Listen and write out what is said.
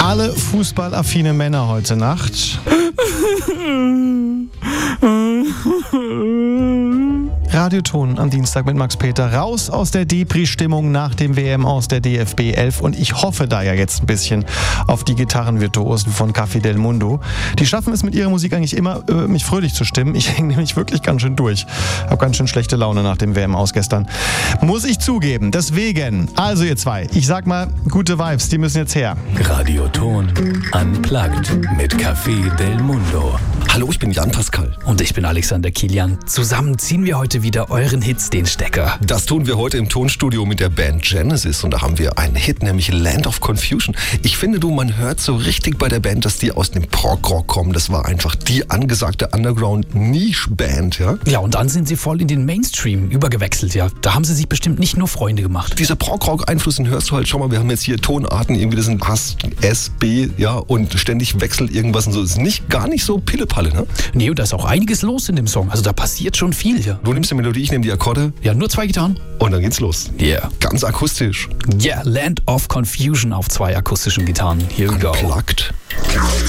alle fußballaffine Männer heute Nacht. Radioton am Dienstag mit Max Peter. Raus aus der Depri-Stimmung nach dem WM aus der DFB 11. Und ich hoffe da ja jetzt ein bisschen auf die Gitarrenvirtuosen von Café del Mundo. Die schaffen es mit ihrer Musik eigentlich immer, mich fröhlich zu stimmen. Ich hänge nämlich wirklich ganz schön durch. Habe ganz schön schlechte Laune nach dem WM aus gestern. Muss ich zugeben. Deswegen, also ihr zwei, ich sag mal, gute Vibes, die müssen jetzt her. Radioton Unplugged mit Café del Mundo. Hallo, ich bin Jan Pascal. Und ich bin Alexander Kilian. Zusammen ziehen wir heute wieder euren Hits den Stecker. Das tun wir heute im Tonstudio mit der Band Genesis und da haben wir einen Hit, nämlich Land of Confusion. Ich finde, man hört so richtig bei der Band, dass die aus dem Prog-Rock kommen. Das war einfach die angesagte Underground-Niche-Band, ja? Ja, und dann sind sie voll in den Mainstream übergewechselt, ja. Da haben sie sich bestimmt nicht nur Freunde gemacht. Dieser Prog-Rock-Einfluss, den hörst du halt schon mal. Wir haben jetzt hier Tonarten, irgendwie das sind S, B, ja, und ständig wechselt irgendwas und so. Das ist gar nicht so Pillepalle, ne? Nee, und da ist auch einiges los in dem Song. Also da passiert schon viel, ja. Du nimmst die Melodie, ich nehme die Akkorde. Ja, nur 2 Gitarren. Und dann geht's los. Yeah. Ganz akustisch. Yeah, Land of Confusion auf 2 akustischen Gitarren. Here we go. Unplugged.